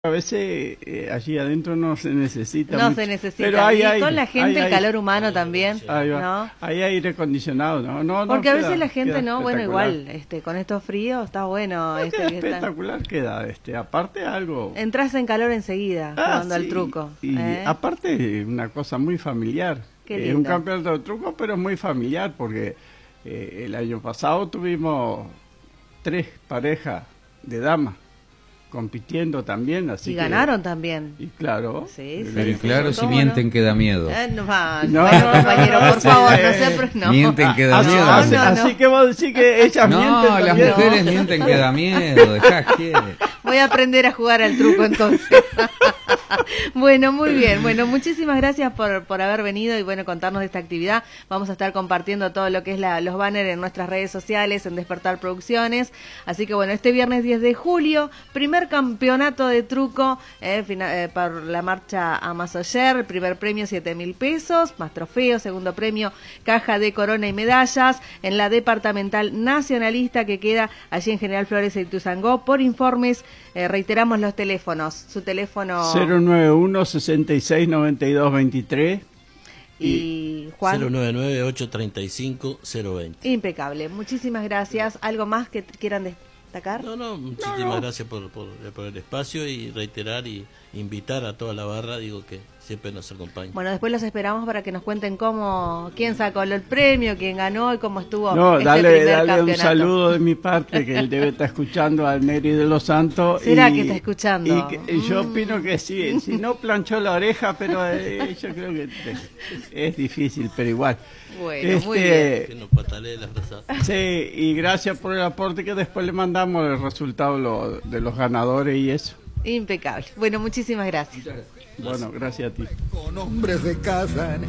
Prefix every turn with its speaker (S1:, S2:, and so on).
S1: A veces allí adentro no se necesita
S2: No
S1: mucho,
S2: se necesita.
S1: pero hay
S2: y
S1: aire,
S2: con la gente el calor humano también,
S1: ahí va.
S2: ¿no?
S1: Hay aire acondicionado, ¿no?
S2: Porque a
S1: queda-
S2: veces la gente
S1: queda
S2: no, bueno,
S1: espectacular.
S2: igual, con estos fríos está bueno.
S1: No, queda
S2: que está-
S1: espectacular queda, aparte algo...
S2: Entras en calor enseguida jugando al
S1: sí,
S2: truco.
S1: y
S2: ¿eh?
S1: aparte una cosa muy familiar.
S2: Qué
S1: Es
S2: lindo.
S1: un campeonato de truco, pero muy familiar, porque el año pasado tuvimos 3 parejas de damas compitiendo también, así
S2: Y
S1: que...
S2: ganaron también.
S1: Y claro.
S2: Sí, sí.
S3: Pero claro, si
S2: ¿Cómo
S3: mienten
S2: no?
S3: que da miedo.
S2: No, va,
S1: No,
S2: bueno,
S1: no,
S2: compañero,
S1: no,
S2: por
S1: sí,
S2: favor, no sé, pero no.
S3: Mienten que da
S1: Así,
S3: miedo.
S1: así-
S2: no.
S1: así que vos decís que ellas mienten
S3: No, las
S1: también.
S3: mujeres mienten que da miedo. Dejá quiere.
S2: Voy a aprender a jugar al truco entonces. Bueno, muy bien. Bueno, muchísimas gracias por haber venido y bueno, contarnos de esta actividad. Vamos a estar compartiendo todo lo que es los banners en nuestras redes sociales, en Despertar Producciones. Así que bueno, este viernes 10 de julio, primer campeonato de truco por la marcha a Masoyer. El primer premio 7.000 pesos, más trofeo. Segundo premio, caja de corona y medallas en la departamental nacionalista que queda allí en General Flores y Tuzangó. Por informes, reiteramos los teléfonos. Su teléfono
S1: 091-6692-23
S2: y Juan.
S4: 099-835-020.
S2: Impecable. Muchísimas gracias. ¿Algo más que quieran destacar?
S4: No, muchísimas gracias por el espacio y reiterar y invitar a toda la barra, digo que siempre nos acompaña.
S2: Bueno, después los esperamos para que nos cuenten quién sacó el premio, quién ganó y cómo estuvo
S1: No,
S2: este
S1: dale
S2: primer
S1: un
S2: campeonato.
S1: saludo de mi parte, que él debe estar escuchando al Neri de los Santos.
S2: ¿Será que está escuchando?
S1: Y yo opino que sí, si no planchó la oreja, pero yo creo que es difícil, pero igual.
S2: Bueno, muy bien.
S4: Que nos patalee la frazada.
S1: Sí, y gracias por el aporte, que después le mandamos el resultado de los ganadores y eso.
S2: Impecable. Bueno, muchísimas gracias.
S1: Bueno, gracias a ti.
S5: Con hombres se casan